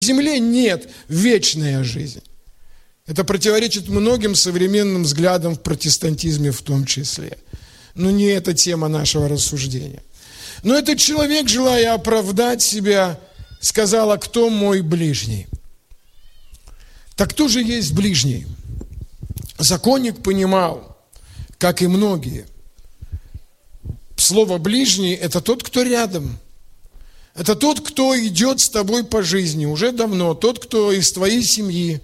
земле нет вечная жизнь. Это противоречит многим современным взглядам в протестантизме в том числе. Но не это тема нашего рассуждения. Но этот человек, желая оправдать себя, сказал: а кто мой ближний? Так кто же есть ближний? Законник понимал, как и многие, слово «ближний» – это тот, кто рядом. Это тот, кто идет с тобой по жизни уже давно, тот, кто из твоей семьи,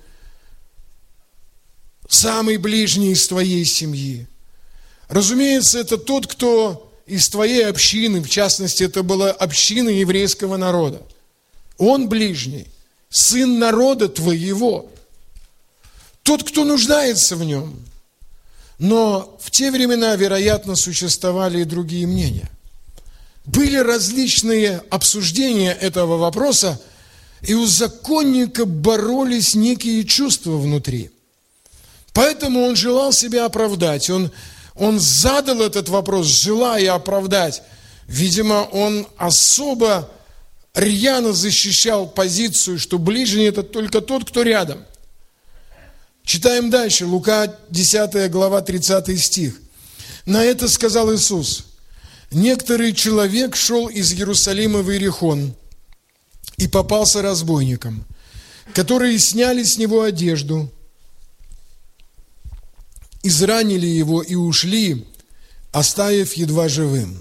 самый ближний из твоей семьи. Разумеется, это тот, кто из твоей общины, в частности, это была община еврейского народа. Он ближний, сын народа твоего, тот, кто нуждается в нем. Но в те времена, вероятно, существовали и другие мнения. Были различные обсуждения этого вопроса, и у законника боролись некие чувства внутри. Поэтому он желал себя оправдать. Он задал этот вопрос, желая оправдать. Видимо, он особо рьяно защищал позицию, что ближний – это только тот, кто рядом. Читаем дальше, Лука 10 глава 30 стих. На это сказал Иисус: некоторый человек шел из Иерусалима в Иерихон и попался разбойникам, которые сняли с него одежду, изранили его и ушли, оставив едва живым.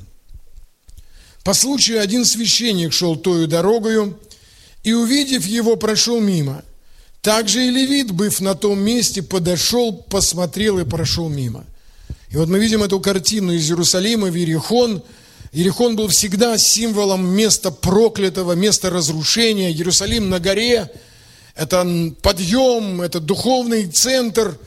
По случаю один священник шел тою дорогою и, увидев его, прошел мимо. Также и левит, быв на том месте, подошел, посмотрел и прошел мимо. И вот мы видим эту картину из Иерусалима в Иерихон. Иерихон был всегда символом места проклятого, места разрушения. Иерусалим на горе – это подъем, это духовный центр.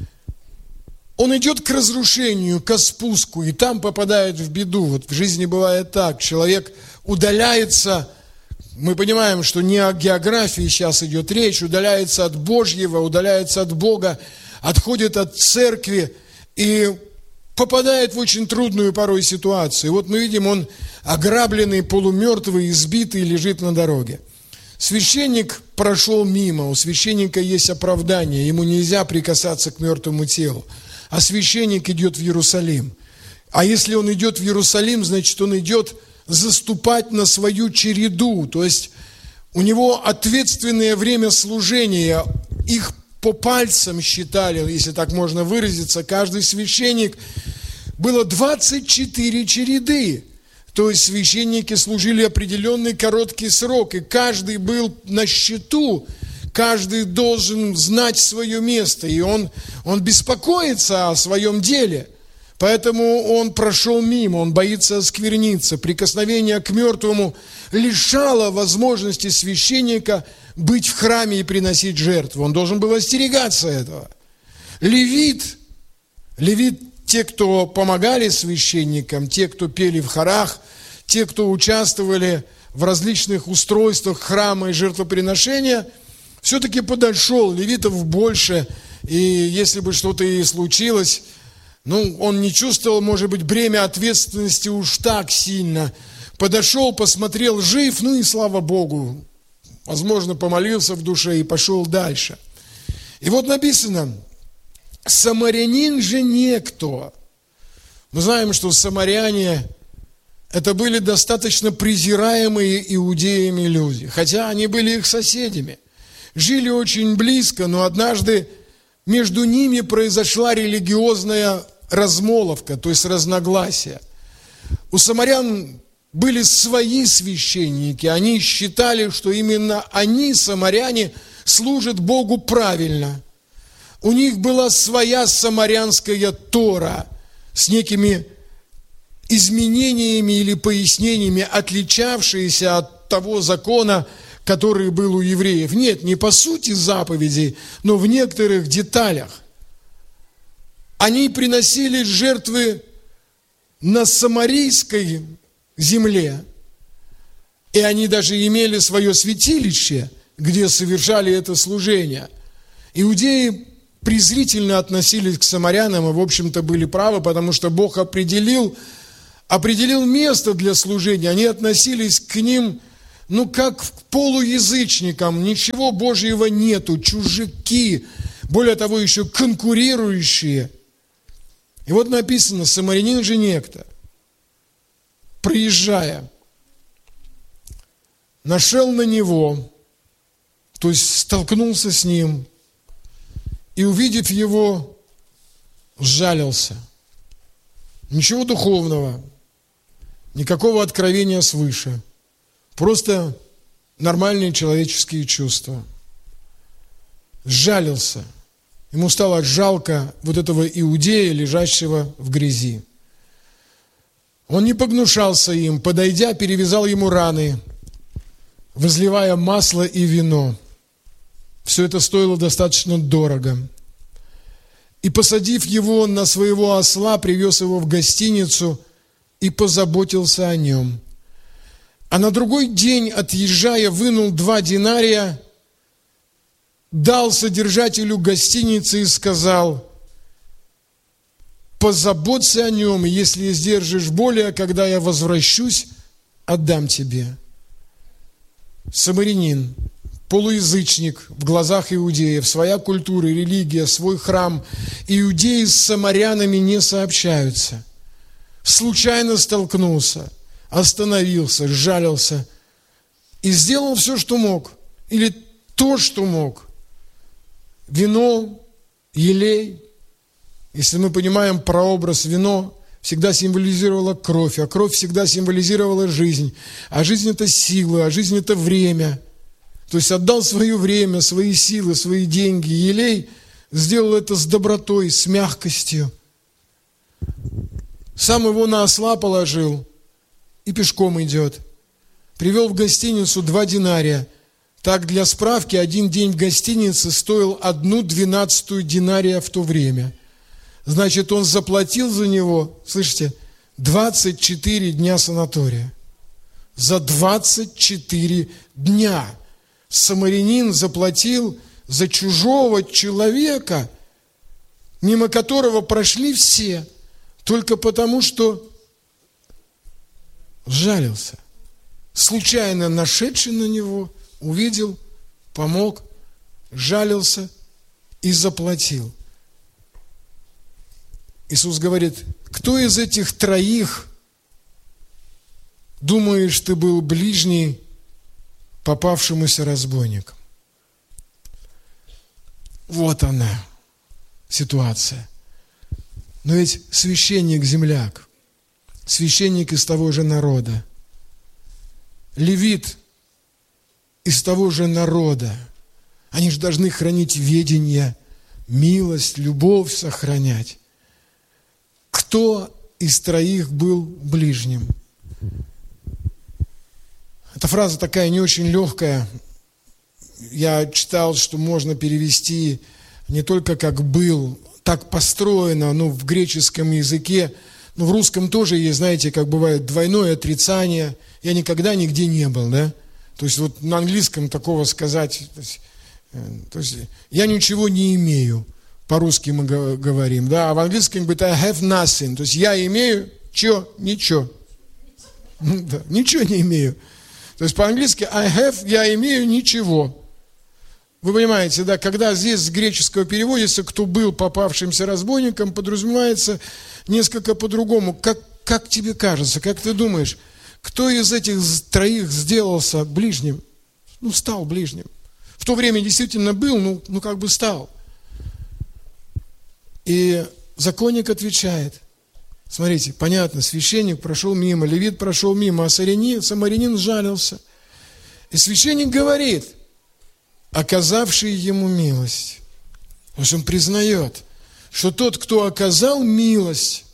Он идет к разрушению, к спуску, и там попадает в беду. Вот в жизни бывает так. Человек удаляется, мы понимаем, что не о географии сейчас идет речь, удаляется от Божьего, удаляется от Бога, отходит от церкви и попадает в очень трудную порой ситуацию. И вот мы видим, он ограбленный, полумертвый, избитый, лежит на дороге. Священник прошел мимо, у священника есть оправдание, ему нельзя прикасаться к мертвому телу. А священник идет в Иерусалим. А если он идет в Иерусалим, значит, он идет заступать на свою череду. То есть у него ответственное время служения. Их по пальцам считали, если так можно выразиться, каждый священник. Было 24 череды. То есть священники служили определенный короткий срок. И каждый был на счету. Каждый должен знать свое место, и он беспокоится о своем деле. Поэтому он прошел мимо, он боится оскверниться. Прикосновение к мертвому лишало возможности священника быть в храме и приносить жертву. Он должен был остерегаться этого. Левит, те, кто помогали священникам, те, кто пели в хорах, те, кто участвовали в различных устройствах храма и жертвоприношения, все-таки подошел, левитов больше, и если бы что-то и случилось, он не чувствовал, может быть, бремя ответственности уж так сильно. Подошел, посмотрел, жив, и слава Богу. Возможно, помолился в душе и пошел дальше. И вот написано: самарянин же некто. Мы знаем, что самаряне это были достаточно презираемые иудеями люди, хотя они были их соседями. Жили очень близко, но однажды между ними произошла религиозная размолвка, то есть разногласия. У самарян были свои священники, они считали, что именно они, самаряне, служат Богу правильно. У них была своя самарянская Тора с некими изменениями или пояснениями, отличавшиеся от того закона, который был у евреев. Нет, не по сути заповедей, но в некоторых деталях. Они приносили жертвы на самарийской земле, и они даже имели свое святилище, где совершали это служение. Иудеи презрительно относились к самарянам и, в общем-то, были правы, потому что Бог определил место для служения. Они относились к ним как к полуязычникам, ничего Божьего нету, чужаки, более того, еще конкурирующие. И вот написано, самарянин же некто, проезжая, нашел на него, то есть столкнулся с ним, и, увидев его, сжалился. Ничего духовного, никакого откровения свыше. Просто нормальные человеческие чувства. Сжалился. Ему стало жалко вот этого иудея, лежащего в грязи. Он не погнушался им, подойдя, перевязал ему раны, возливая масло и вино. Все это стоило достаточно дорого. И, посадив его на своего осла, привез его в гостиницу и позаботился о нем. А на другой день, отъезжая, вынул 2 динария, дал содержателю гостиницы и сказал: позаботься о нем, и если издержишь более, когда я возвращусь, отдам тебе. Самарянин, полуязычник в глазах иудеев, своя культура, религия, свой храм. Иудеи с самарянами не сообщаются. Случайно столкнулся, остановился, сжалился и сделал все, что мог, или то, что мог. Вино, елей. Если мы понимаем прообраз, вино всегда символизировало кровь, а кровь всегда символизировала жизнь. А жизнь – это сила, а жизнь – это время. То есть отдал свое время, свои силы, свои деньги. Елей сделал это с добротой, с мягкостью. Сам его на осла положил и пешком идет. Привел в гостиницу 2 динария. Так, для справки, 1 день в гостинице стоил 1/12 динария в то время. Значит, он заплатил за него, слышите, 24 дня санатория. За 24 дня самарянин заплатил за чужого человека, мимо которого прошли все, только потому, что сжалился. Случайно нашедший на него, увидел, помог, сжалился и заплатил. Иисус говорит: кто из этих 3 думаешь, ты был ближний попавшемуся разбойнику? Вот она, ситуация. Но ведь священник-земляк, священник из того же народа, левит из того же народа, они же должны хранить ведение, милость, любовь сохранять. Кто из 3 был ближним? Эта фраза такая не очень легкая. Я читал, что можно перевести не только как «был», так построено, в греческом языке, в русском тоже есть, знаете, как бывает двойное отрицание. Я никогда нигде не был, да? То есть вот на английском такого сказать, то есть я ничего не имею. По-русски мы говорим, да, а в английском говорит I have nothing, то есть я имею, ничего. Да, ничего не имею. То есть по-английски I have, я имею ничего. Вы понимаете, да, когда здесь с греческого переводится, кто был попавшимся разбойником, подразумевается несколько по-другому. Как тебе кажется, как ты думаешь, кто из этих 3 сделался ближним? Стал ближним. В то время действительно был, как бы стал. И законник отвечает: смотрите, понятно, священник прошел мимо, левит прошел мимо, а самарянин сжалился. И священник говорит: оказавший ему милость. То есть он признает, что тот, кто оказал милость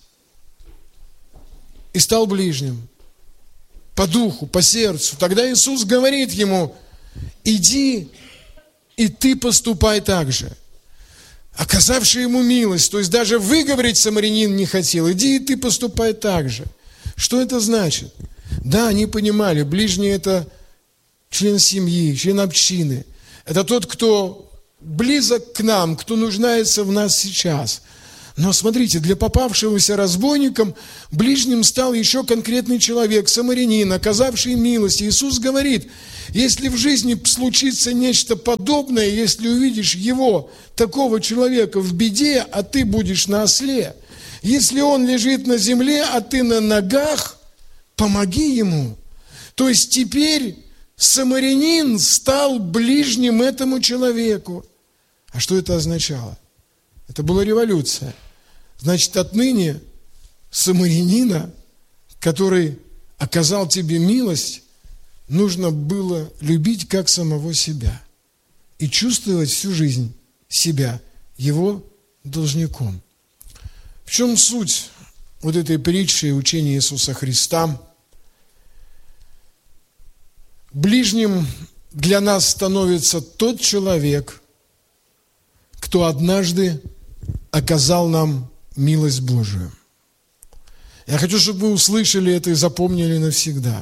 и стал ближним, по духу, по сердцу, тогда Иисус говорит ему: иди, и ты поступай так же. Оказавший ему милость, то есть даже выговорить самарянин не хотел, иди, и ты поступай так же. Что это значит? Да, они понимали, ближний – это член семьи, член общины. Это тот, кто близок к нам, кто нуждается в нас сейчас. Но смотрите, для попавшегося разбойником ближним стал еще конкретный человек, самарянин, оказавший милость. Иисус говорит, если в жизни случится нечто подобное, если увидишь его, такого человека, в беде, а ты будешь на осле, если он лежит на земле, а ты на ногах, помоги ему. То есть теперь самарянин стал ближним этому человеку. А что это означало? Это была революция. Значит, отныне самарянина, который оказал тебе милость, нужно было любить как самого себя и чувствовать всю жизнь себя его должником. В чем суть вот этой притчи и учения Иисуса Христа? Ближним для нас становится тот человек, кто однажды оказал нам милость Божию. Я хочу, чтобы вы услышали это и запомнили навсегда.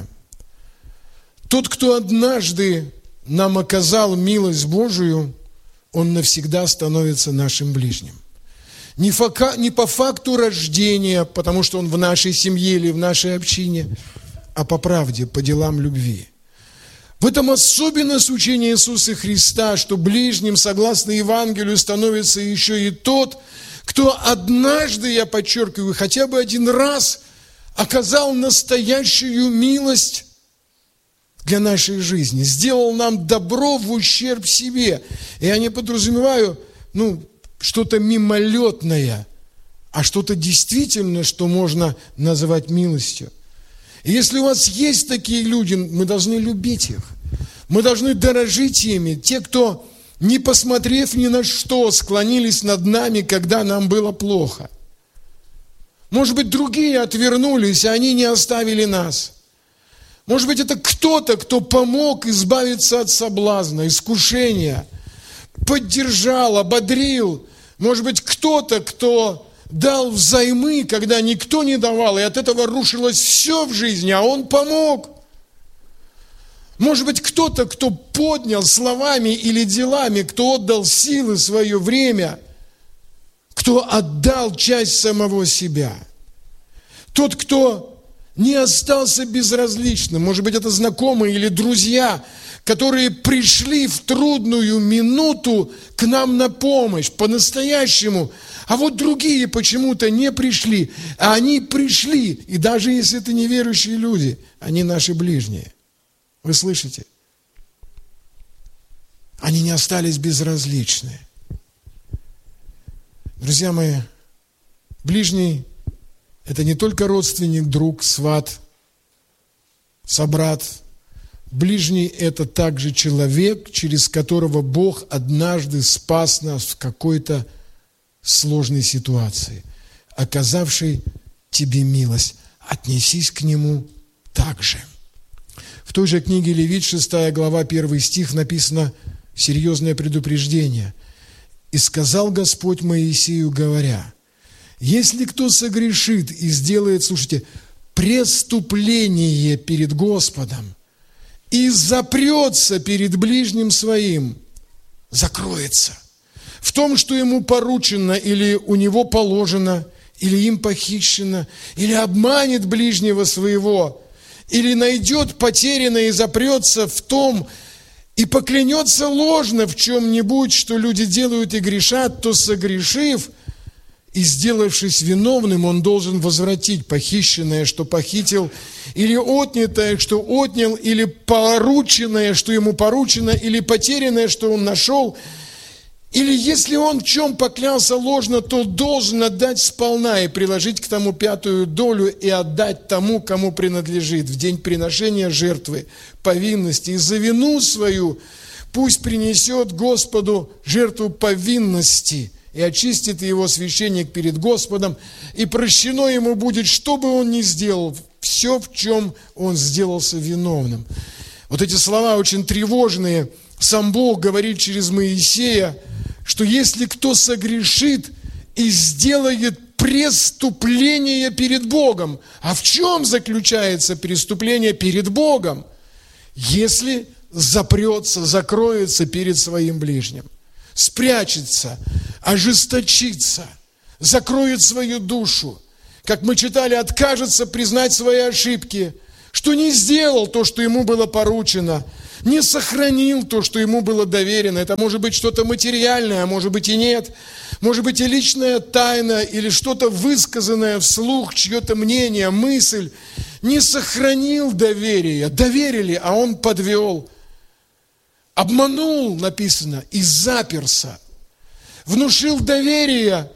Тот, кто однажды нам оказал милость Божию, он навсегда становится нашим ближним. Не по факту рождения, потому что он в нашей семье или в нашей общине, а по правде, по делам любви. В этом особенность учения Иисуса Христа, что ближним, согласно Евангелию, становится еще и тот, кто однажды, я подчеркиваю, хотя бы один раз оказал настоящую милость для нашей жизни, сделал нам добро в ущерб себе. Я не подразумеваю, что-то мимолетное, а что-то действительно, что можно называть милостью. И если у вас есть такие люди, мы должны любить их. Мы должны дорожить ими. Те, кто, не посмотрев ни на что, склонились над нами, когда нам было плохо. Может быть, другие отвернулись, а они не оставили нас. Может быть, это кто-то, кто помог избавиться от соблазна, искушения, поддержал, ободрил. Может быть, кто-то, кто дал взаймы, когда никто не давал, и от этого рушилось все в жизни, а он помог. Может быть, кто-то, кто поднял словами или делами, кто отдал силы, свое время, кто отдал часть самого себя. Тот, кто не остался безразличным, может быть, это знакомые или друзья, которые пришли в трудную минуту к нам на помощь, по-настоящему. А вот другие почему-то не пришли, а они пришли. И даже если это неверующие люди, они наши ближние. Вы слышите? Они не остались безразличны. Друзья мои, ближний – это не только родственник, друг, сват, собрат. Ближний – это также человек, через которого Бог однажды спас нас в какой-то сложной ситуации, оказавший тебе милость. Отнесись к нему так же. В той же книге Левит, 6 глава, 1 стих, написано серьезное предупреждение. «И сказал Господь Моисею, говоря, если кто согрешит и сделает, слушайте, преступление перед Господом и запрется перед ближним своим, закроется в том, что ему поручено или у него положено, или им похищено, или обманет ближнего своего, или найдет потерянное и запрется в том, и поклянется ложно в чем-нибудь, что люди делают и грешат, то, согрешив и сделавшись виновным, он должен возвратить похищенное, что похитил, или отнятое, что отнял, или порученное, что ему поручено, или потерянное, что он нашел. Или если он в чем поклялся ложно, то должен отдать сполна и приложить к тому 5 долю и отдать тому, кому принадлежит в день приношения жертвы, повинности. И за вину свою пусть принесет Господу жертву повинности и очистит его священник перед Господом, и прощено ему будет, что бы он ни сделал, все, в чем он сделался виновным». Вот эти слова очень тревожные. Сам Бог говорит через Моисея, что если кто согрешит и сделает преступление перед Богом, а в чем заключается преступление перед Богом? Если запрется, закроется перед своим ближним, спрячется, ожесточится, закроет свою душу, как мы читали, откажется признать свои ошибки, что не сделал то, что ему было поручено, не сохранил то, что ему было доверено. Это может быть что-то материальное, а может быть и нет. Может быть и личная тайна, или что-то высказанное вслух, чье-то мнение, мысль. Не сохранил доверие. Доверили, а он подвел. Обманул, написано, и заперся. Внушил доверие,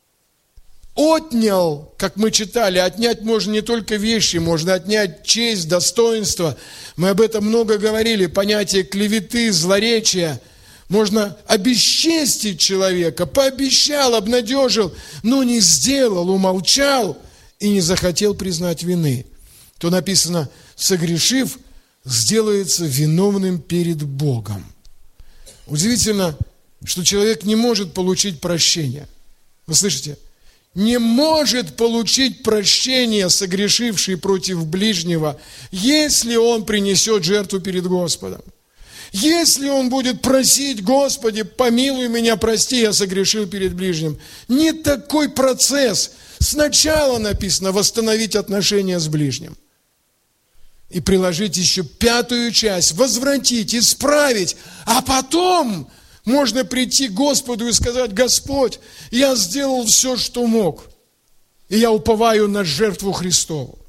отнял, как мы читали, отнять можно не только вещи, можно отнять честь, достоинство. Мы об этом много говорили, понятие клеветы, злоречия. Можно обесчестить человека, пообещал, обнадежил, но не сделал, умолчал и не захотел признать вины. То написано, согрешив, сделается виновным перед Богом. Удивительно, что человек не может получить прощение. Вы слышите? Не может получить прощение, согрешивший против ближнего, если он принесет жертву перед Господом. Если он будет просить: Господи, помилуй меня, прости, я согрешил перед ближним. Не такой процесс. Сначала написано восстановить отношения с ближним. И приложить еще 5-ю часть, возвратить, исправить, а потом можно прийти к Господу и сказать: Господь, я сделал все, что мог, и я уповаю на жертву Христову.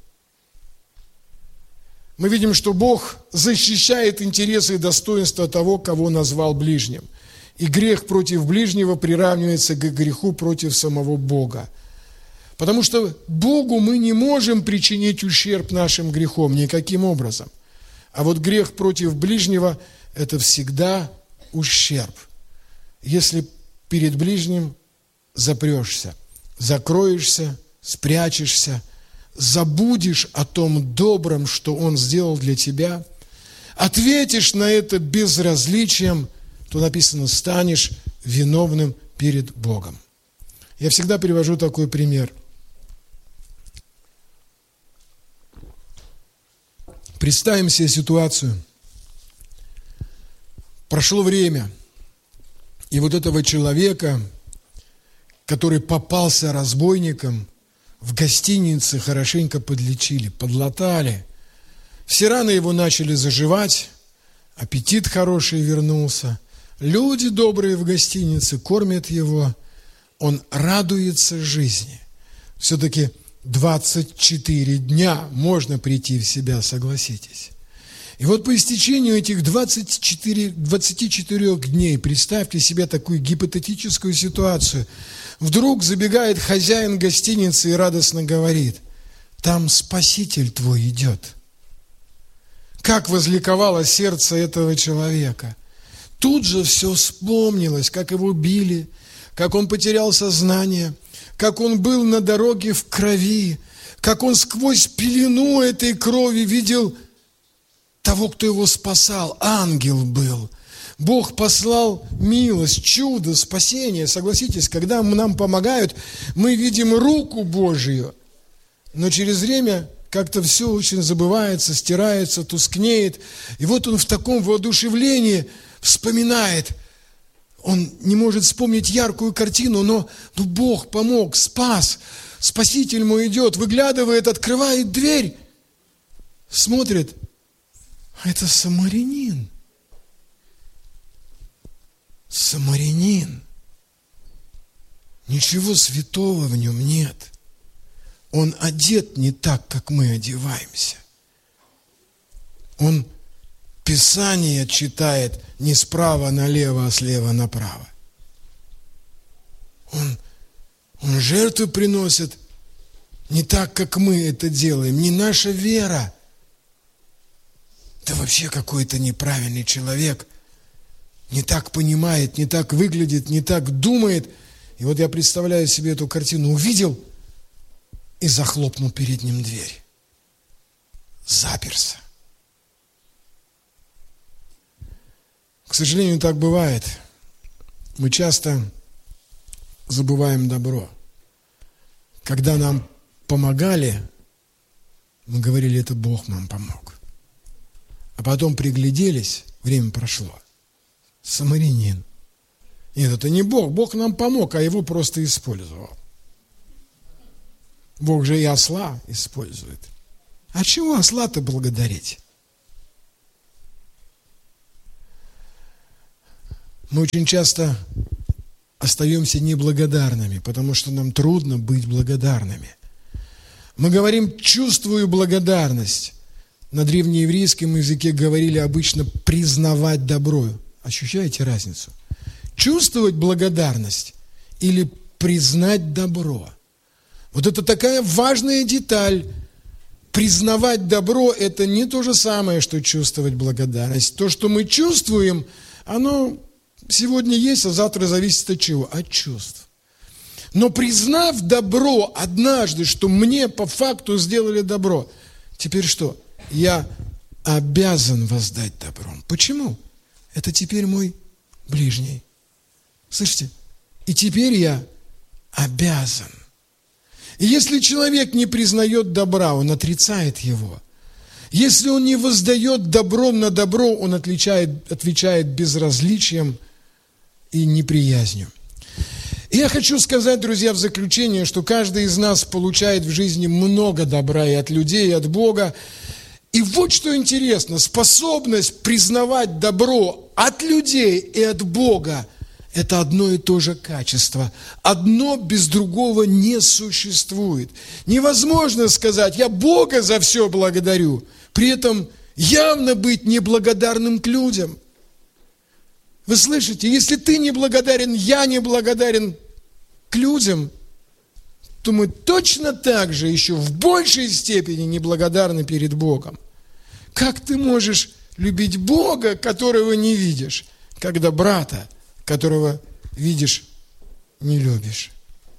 Мы видим, что Бог защищает интересы и достоинства того, кого назвал ближним. И грех против ближнего приравнивается к греху против самого Бога. Потому что Богу мы не можем причинить ущерб нашим грехом никаким образом. А вот грех против ближнего – это всегда ущерб. Если перед ближним запрешься, закроешься, спрячешься, забудешь о том добром, что он сделал для тебя, ответишь на это безразличием, то написано, станешь виновным перед Богом. Я всегда привожу такой пример. Представим себе ситуацию. Прошло время, и вот этого человека, который попался разбойникам, в гостинице хорошенько подлечили, подлатали. Все раны его начали заживать, аппетит хороший вернулся. Люди добрые в гостинице кормят его, он радуется жизни. Все-таки 24 дня можно прийти в себя, согласитесь. И вот по истечению этих 24 дней, представьте себе такую гипотетическую ситуацию, вдруг забегает хозяин гостиницы и радостно говорит: там Спаситель твой идет. Как возликовало сердце этого человека. Тут же все вспомнилось, как его били, как он потерял сознание, как он был на дороге в крови, как он сквозь пелену этой крови видел того, кто его спасал. Ангел был. Бог послал милость, чудо, спасение. Согласитесь, когда нам помогают, мы видим руку Божию. Но через время как-то все очень забывается, стирается, тускнеет. И вот он в таком воодушевлении вспоминает. Он не может вспомнить яркую картину, но Бог помог, спас. Спаситель мой идет, выглядывает, открывает дверь. Смотрит. А это самарянин. Самарянин. Ничего святого в нем нет. Он одет не так, как мы одеваемся. Он Писание читает не справа налево, а слева направо. Он жертвы приносит не так, как мы это делаем. Не наша вера. Да вообще какой-то неправильный человек. Не так понимает, не так выглядит, не так думает. И вот я представляю себе эту картину. Увидел и захлопнул перед ним дверь. Заперся. К сожалению, так бывает. Мы часто забываем добро. Когда нам помогали, мы говорили, это Бог нам помог. А потом пригляделись, время прошло. Самарянин. Нет, это не Бог. Бог нам помог, а его просто использовал. Бог же и осла использует. А чего осла-то благодарить? Мы очень часто остаемся неблагодарными, потому что нам трудно быть благодарными. Мы говорим «чувствую благодарность». На древнееврейском языке говорили обычно «признавать добро». Ощущаете разницу? Чувствовать благодарность или признать добро. Вот это такая важная деталь. Признавать добро – это не то же самое, что чувствовать благодарность. То, что мы чувствуем, оно сегодня есть, а завтра зависит от чего? От чувств. Но признав добро однажды, что мне по факту сделали добро, теперь что? Я обязан воздать добром. Почему? Это теперь мой ближний. Слышите? И теперь я обязан. И если человек не признает добра, он отрицает его. Если он не воздает добром на добро, он отвечает безразличием и неприязнью. И я хочу сказать, друзья, в заключение, что каждый из нас получает в жизни много добра и от людей, и от Бога. И вот что интересно, способность признавать добро от людей и от Бога – это одно и то же качество. Одно без другого не существует. Невозможно сказать, я Бога за все благодарю, при этом явно быть неблагодарным к людям. Вы слышите, если ты не благодарен, я не благодарен к людям, то мы точно так же еще в большей степени неблагодарны перед Богом. Как ты можешь любить Бога, которого не видишь, когда брата, которого видишь, не любишь?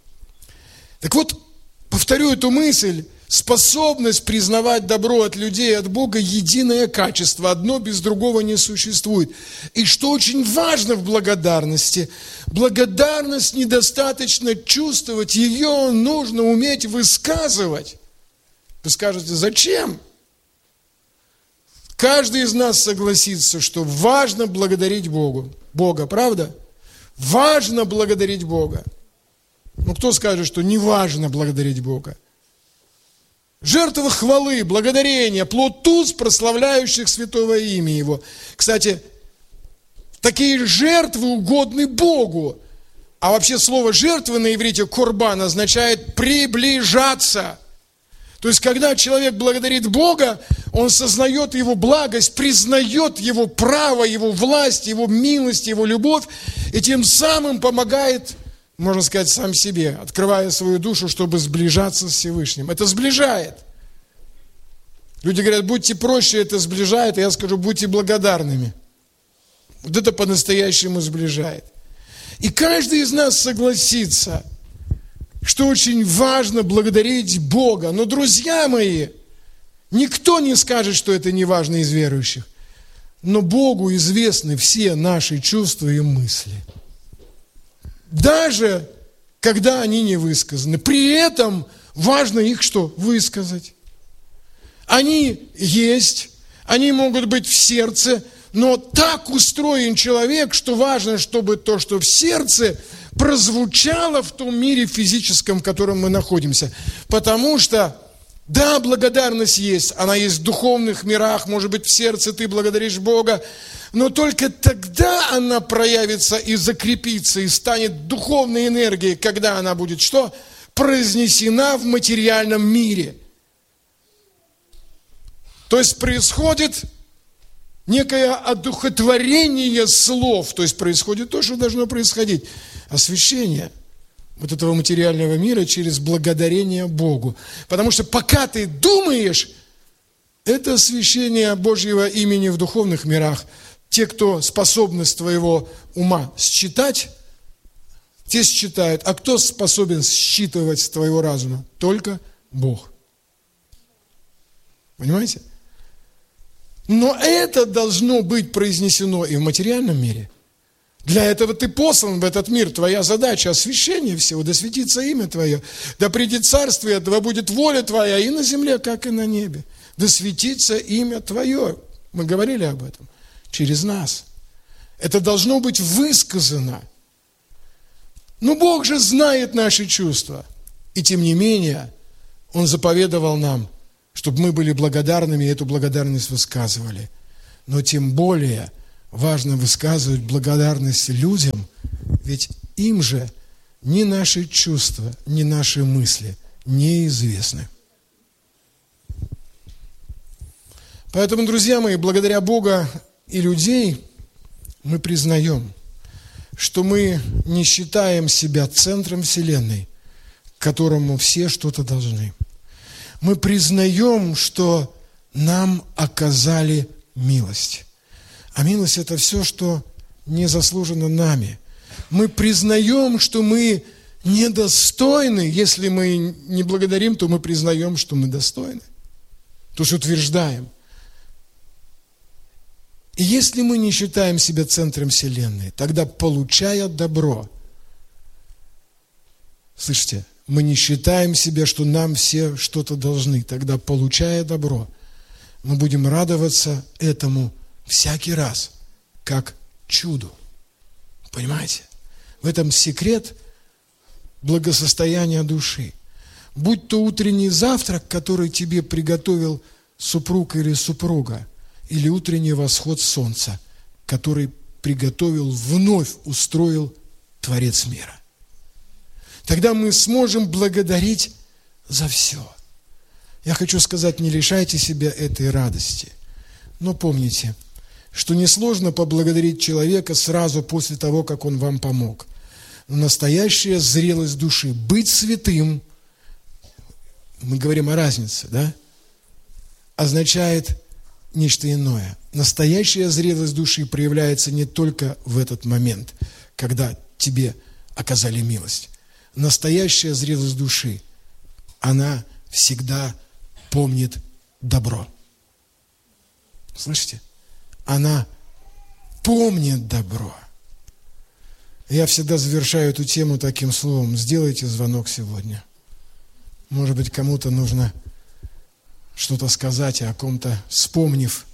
Так вот, повторю эту мысль. Способность признавать добро от людей и от Бога – единое качество. Одно без другого не существует. И что очень важно в благодарности, благодарность недостаточно чувствовать, ее нужно уметь высказывать. Вы скажете, зачем? Каждый из нас согласится, что важно благодарить Бога, правда? Важно благодарить Бога. Но кто скажет, что не важно благодарить Бога? Жертва хвалы, благодарения, плод уст, прославляющих святого имя Его. Кстати, такие жертвы угодны Богу. А вообще слово «жертвы» на иврите «корбан» означает «приближаться». То есть, когда человек благодарит Бога, он сознает Его благость, признает Его право, Его власть, Его милость, Его любовь, и тем самым помогает, можно сказать, сам себе, открывая свою душу, чтобы сближаться с Всевышним. Это сближает. Люди говорят, будьте проще, это сближает, а я скажу, будьте благодарными. Вот это по-настоящему сближает. И каждый из нас согласится, что очень важно благодарить Бога. Но, друзья мои, никто не скажет, что это не важно из верующих. Но Богу известны все наши чувства и мысли. Даже когда они не высказаны. При этом важно их что? Высказать. Они есть, они могут быть в сердце, но так устроен человек, что важно, чтобы то, что в сердце, прозвучало в том мире физическом, в котором мы находимся. Потому что, да, благодарность есть, она есть в духовных мирах, может быть, в сердце ты благодаришь Бога, но только тогда она проявится и закрепится, и станет духовной энергией, когда она будет что? Произнесена в материальном мире. То есть происходит некое одухотворение слов, то есть происходит то, что должно происходить. Освящение вот этого материального мира через благодарение Богу. Потому что пока ты думаешь, это освящение Божьего имени в духовных мирах. Те, кто способность твоего ума считать, те считают. А кто способен считывать с твоего разума? Только Бог. Понимаете? Но это должно быть произнесено и в материальном мире. Для этого ты послан в этот мир. Твоя задача – освящение всего. Да светится имя Твое. Да придет царствие, да будет воля Твоя и на земле, как и на небе. Да светится имя Твое. Мы говорили об этом. Через нас. Это должно быть высказано. Но Бог же знает наши чувства. И тем не менее, Он заповедовал нам, чтобы мы были благодарными и эту благодарность высказывали. Но тем более важно высказывать благодарность людям, ведь им же ни наши чувства, ни наши мысли неизвестны. Поэтому, друзья мои, благодаря Бога и людей мы признаем, что мы не считаем себя центром Вселенной, к которому все что-то должны. Мы признаем, что нам оказали милость. А милость – это все, что не заслужено нами. Мы признаем, что мы недостойны. Если мы не благодарим, то мы признаем, что мы достойны. То есть утверждаем. И если мы не считаем себя центром Вселенной, тогда, получая добро, слышите, мы не считаем себя, что нам все что-то должны, тогда, получая добро, мы будем радоваться этому всякий раз, как чуду. Понимаете? В этом секрет благосостояния души. Будь то утренний завтрак, который тебе приготовил супруг или супруга, или утренний восход солнца, который приготовил, вновь устроил Творец мира. Тогда мы сможем благодарить за все. Я хочу сказать, не лишайте себя этой радости. Но помните, что несложно поблагодарить человека сразу после того, как он вам помог. Но настоящая зрелость души, быть святым, мы говорим о разнице, да, означает нечто иное. Настоящая зрелость души проявляется не только в этот момент, когда тебе оказали милость. Настоящая зрелость души, она всегда помнит добро. Слышите? Она помнит добро. Я всегда завершаю эту тему таким словом: сделайте звонок сегодня. Может быть, кому-то нужно что-то сказать, о ком-то вспомнив,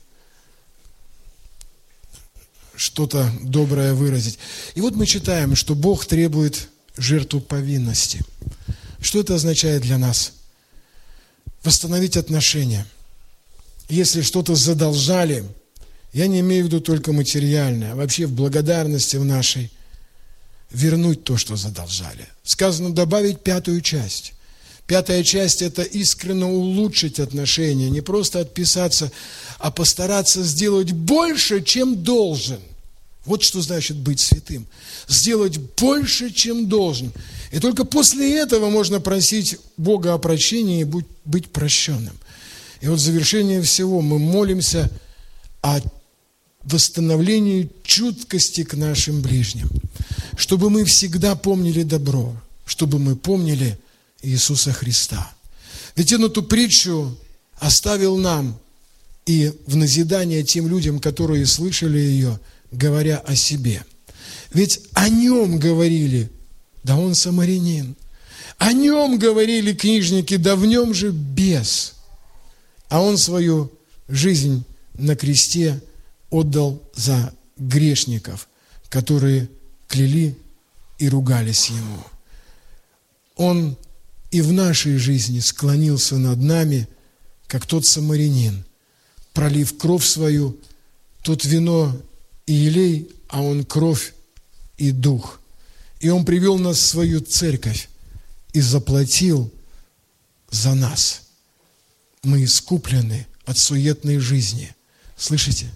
что-то доброе выразить. И вот мы читаем, что Бог требует жертву повинности. Что это означает для нас? Восстановить отношения. Если что-то задолжали, я не имею в виду только материальное, а вообще в благодарности в нашей вернуть то, что задолжали. Сказано, добавить 5-ю часть. 5-я часть – это искренне улучшить отношения, не просто отписаться, а постараться сделать больше, чем должен. Вот что значит быть святым. Сделать больше, чем должен. И только после этого можно просить Бога о прощении и быть прощенным. И вот в завершение всего мы молимся о восстановлении чуткости к нашим ближним. Чтобы мы всегда помнили добро, чтобы мы помнили Иисуса Христа. Ведь Он эту притчу оставил нам и в назидание тем людям, которые слышали ее, говоря о себе. Ведь о Нем говорили, да Он самарянин. О Нем говорили книжники, да в Нем же бес. А Он свою жизнь на кресте отдал за грешников, которые кляли и ругались Ему. Он и в нашей жизни склонился над нами, как тот самарянин, пролив кровь свою, тут вино и елей, а Он кровь и дух. И Он привел нас в свою церковь и заплатил за нас. Мы искуплены от суетной жизни. Слышите?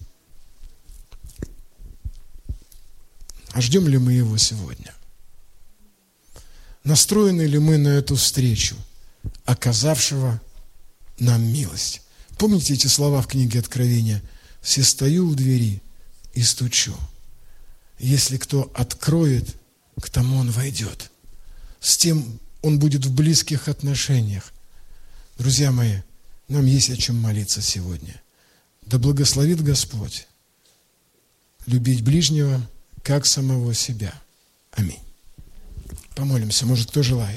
А ждем ли мы Его сегодня? Настроены ли мы на эту встречу, оказавшего нам милость? Помните эти слова в книге Откровения? «Все стою у двери и стучу. Если кто откроет, к тому он войдет. С тем он будет в близких отношениях». Друзья мои, нам есть о чем молиться сегодня. Да благословит Господь любить ближнего, как самого себя. Аминь. Помолимся, может, кто желает.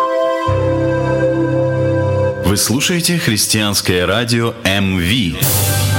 Вы слушаете христианское радио МВ.